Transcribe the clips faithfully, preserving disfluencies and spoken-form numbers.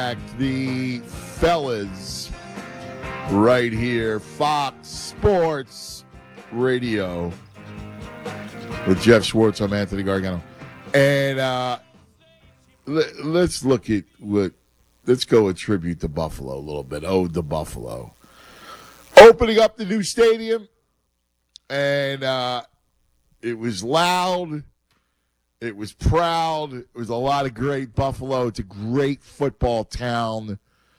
The fellas right here, Fox Sports Radio with Jeff Schwartz. I'm Anthony Gargano. And uh, let, let's look at what, let's go and tribute to Buffalo a little bit. Ode to Buffalo. Opening up the new stadium, and uh, it was loud. It was proud. It was a lot of great Buffalo. It's a great football town.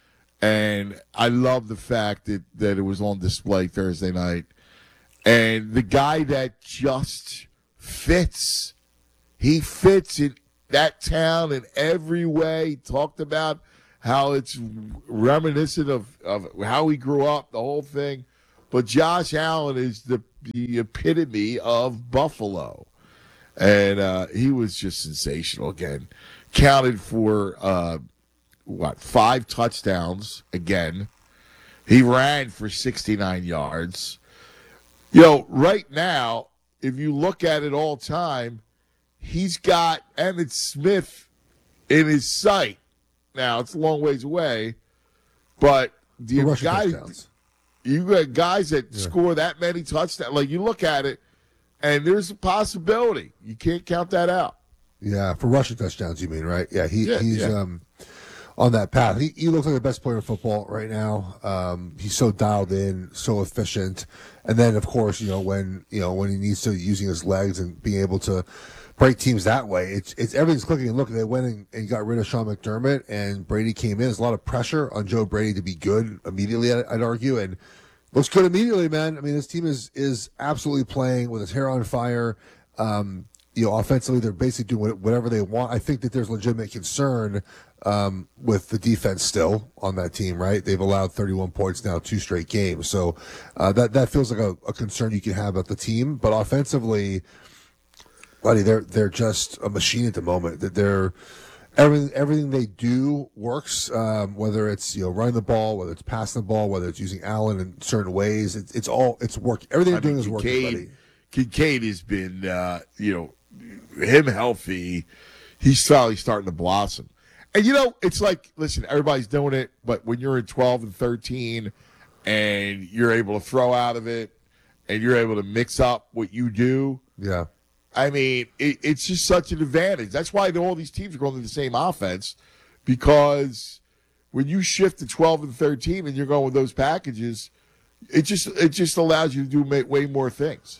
And I love the fact that, that it was on display Thursday night. And the guy that just fits, he fits in that town in every way. He talked about how it's reminiscent of, of how he grew up, the whole thing. But Josh Allen is the, the epitome of Buffalo. And uh, he was just sensational again. Counted for, uh, what, five touchdowns again. He ran for sixty-nine yards. You know, right now, if you look at it all time, he's got Emmitt Smith in his sight. Now, it's a long ways away, but the guys, you got guys that yeah. score that many touchdowns. Like, you look at it, and there's a possibility. You can't count that out. Yeah, for rushing touchdowns, you mean, right? Yeah, he yeah, he's yeah. um on that path. He, he looks like the best player in football right now. Um, he's so dialed in, so efficient. And then, of course, you know, when you know when he needs to, using his legs and being able to break teams that way, it's it's everything's clicking. And look, they went and, and got rid of Sean McDermott, and Brady came in. There's a lot of pressure on Joe Brady to be good immediately, I'd argue, and looks good immediately, man. I mean, this team is is absolutely playing with his hair on fire. Um, you know, offensively, they're basically doing whatever they want. I think that there's legitimate concern um, with the defense still on that team, right? They've allowed thirty-one points now, two straight games. So uh, that that feels like a, a concern you can have about the team. But offensively, buddy, they're they're just a machine at the moment. That they're Everything, everything they do works. Um, whether it's you know running the ball, whether it's passing the ball, whether it's using Allen in certain ways, it's it's all it's working. Everything I they're doing mean, is Kincaid, working. Buddy. Kincaid has been, uh, you know, him healthy. He's finally starting to blossom. And you know, it's like, listen, everybody's doing it, but when you're in twelve and thirteen, and you're able to throw out of it, and you're able to mix up what you do, yeah. I mean, it, it's just such an advantage. That's why all these teams are going to the same offense, because when you shift to twelve and thirteen and you're going with those packages, it just it just allows you to do way more things.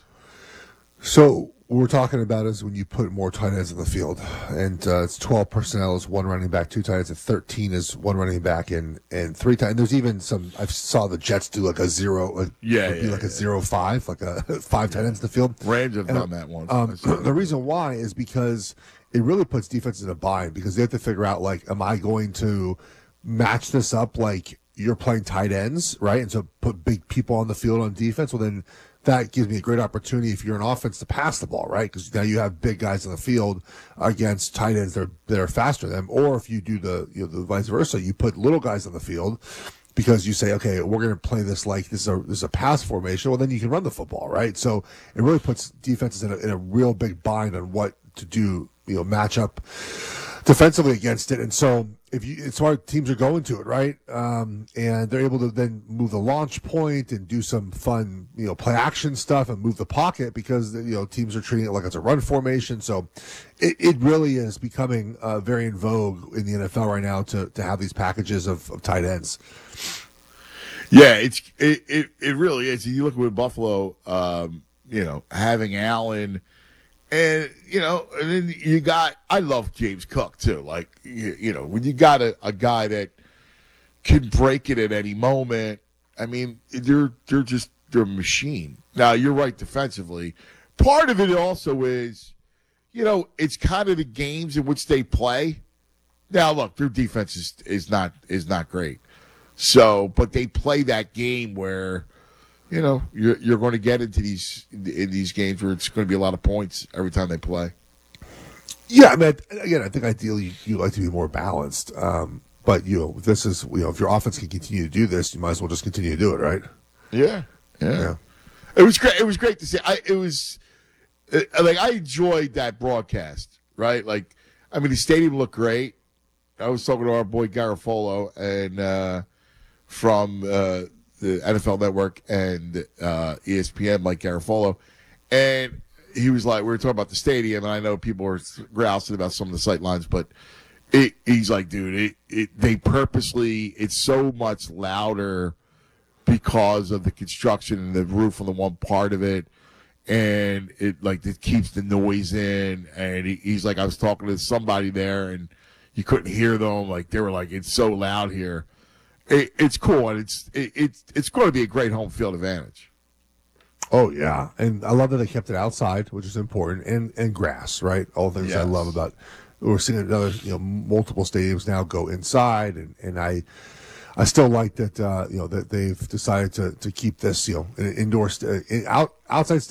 So what we're talking about is when you put more tight ends in the field, and uh, it's twelve personnel is one running back, two tight ends, and thirteen is one running back, and and three tight. There's even some. I saw the Jets do like a zero, a, yeah, be yeah, like yeah. a zero five, like a five tight ends in the field. Rams have and, done that once. Um, the reason why is because it really puts defenses in a bind, because they have to figure out, like, am I going to match this up like you're playing tight ends, right? And so put big people on the field on defense. Well, then that gives me a great opportunity if you're an offense to pass the ball, right? Because now you have big guys on the field against tight ends that are, that are faster than them. Or if you do the, you know, the vice versa, you put little guys on the field because you say, okay, we're going to play this like this is a this is a pass formation. Well, then you can run the football, right? So it really puts defenses in a, in a real big bind on what to do, you know, match up defensively against it. And so if you, it's why teams are going to it, right? Um, and they're able to then move the launch point and do some fun, you know, play action stuff and move the pocket, because, you know, teams are treating it like it's a run formation. So it, it really is becoming uh, very in vogue in the N F L right now to, to have these packages of, of tight ends. Yeah, it's it, it, it really is. You look at Buffalo, um, you know, having Allen. And, you know, and then you got, I love James Cook, too. Like, you, you know, when you got a, a guy that can break it at any moment, I mean, they're, they're just, they're a machine. Now, you're right defensively. Part of it also is, you know, it's kind of the games in which they play. Now, look, their defense is, is not is not great. So, but they play that game where, you know, you're you're going to get into these in these games where it's going to be a lot of points every time they play. Yeah, I mean, again, I think ideally you like to be more balanced. Um, but you know, this is you know, if your offense can continue to do this, you might as well just continue to do it, right? Yeah, yeah. yeah. It was great. It was great to see. I it was it, like I enjoyed that broadcast, right? Like, I mean, the stadium looked great. I was talking to our boy Garofolo and uh, from uh, the N F L Network and uh, E S P N, Mike Garofolo, and he was like, we were talking about the stadium, and I know people are grousing about some of the sight lines, but it, he's like, dude, it, it, they purposely, it's so much louder because of the construction and the roof on the one part of it, and it like it keeps the noise in. And he, he's like, I was talking to somebody there, and you couldn't hear them. Like they were like, it's so loud here. It, it's cool, and it's it, it's it's going to be a great home field advantage. Oh yeah, and I love that they kept it outside, which is important, and and grass, right? All the things Yes. I love about. We're seeing another, you know, multiple stadiums now go inside, and, and I, I still like that, uh, you know, that they've decided to, to keep this, you know, an indoor, st- in, out outside.